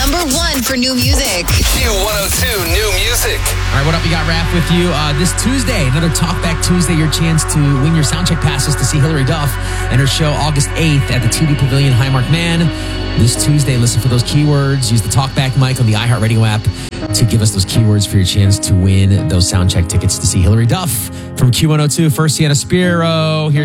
#1 for new music. Q102 New Music. All right, what up? We got Raph with you. This Tuesday, another Talkback Tuesday, your chance to win your soundcheck passes to see Hilary Duff and her show August 8th at the TD Pavilion Highmark Man. This Tuesday, listen for those keywords. Use the Talkback mic on the iHeartRadio app to give us those keywords for your chance to win those soundcheck tickets to see Hilary Duff from Q102. First, Sienna Spiro. Here's